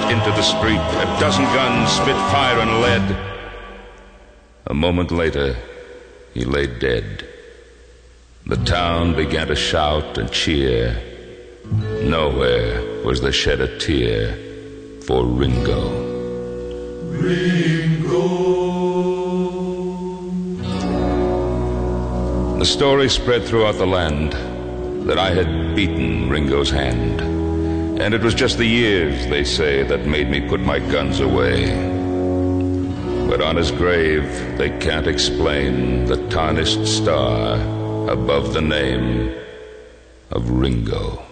into the street. A dozen guns spit fire and lead. A moment later, he lay dead. The town began to shout and cheer. Nowhere was there shed a tear for Ringo. Ringo. The story spread throughout the land that I had beaten Ringo's hand. And it was just the years, they say, that made me put my guns away. But on his grave, they can't explain the tarnished star above the name of Ringo.